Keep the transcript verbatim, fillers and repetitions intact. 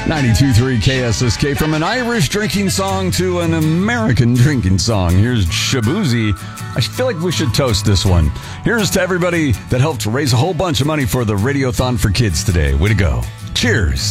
ninety-two point three K S S K. From an Irish drinking song to an American drinking song. Here's Shaboozey. I feel like we should toast this one. Here's to everybody that helped raise a whole bunch of money for the Radiothon for Kids today. Way to go. Cheers.